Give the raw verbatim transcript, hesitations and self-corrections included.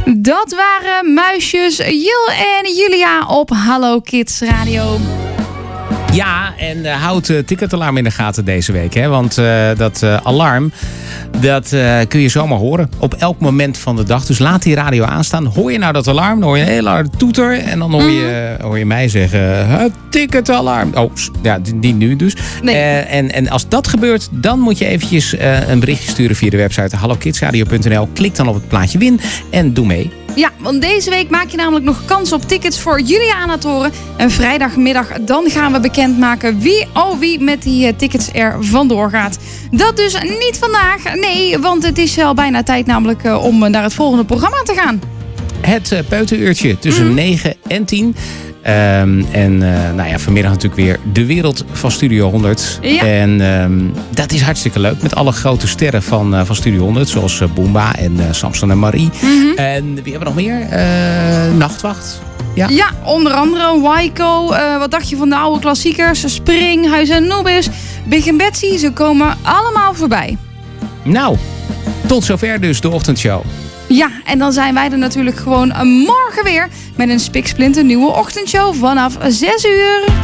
Dat waren Muisjes, Jul en Julia op Hallo Kids Radio. Ja, en uh, houd uh, ticketalarm in de gaten deze week. Hè? Want uh, dat uh, alarm, dat uh, kun je zomaar horen op elk moment van de dag. Dus laat die radio aanstaan. Hoor je nou dat alarm, dan hoor je een hele harde toeter. En dan hoor je, uh, hoor je mij zeggen, uh, ticketalarm. Oh, ja, niet nu dus. Nee. Uh, en, en als dat gebeurt, dan moet je eventjes uh, een berichtje sturen via de website hallo kids radio punt n l. Klik dan op het plaatje win en doe mee. Ja, want deze week maak je namelijk nog kans op tickets voor Julia aan het horen. En vrijdagmiddag dan gaan we bekendmaken wie oh wie met die uh, tickets er vandoor gaat. Dat dus niet vandaag, nee, want het is al bijna tijd namelijk uh, om naar het volgende programma te gaan. Het uh, peuteruurtje tussen mm. negen en tien. Um, en uh, nou ja, vanmiddag natuurlijk weer de wereld van Studio honderd. Ja. En um, dat is hartstikke leuk. Met alle grote sterren van, uh, van Studio honderd. Zoals uh, Boomba en uh, Samson en Marie. Mm-hmm. En wie hebben we nog meer? Uh, Nachtwacht. Ja. ja, onder andere Waiko. Uh, wat dacht je van de oude klassiekers? Spring, Huis en Nobis, Big en Betsy. Ze komen allemaal voorbij. Nou, tot zover dus de ochtendshow. Ja, en dan zijn wij er natuurlijk gewoon morgen weer met een spiksplinter nieuwe ochtendshow vanaf zes uur.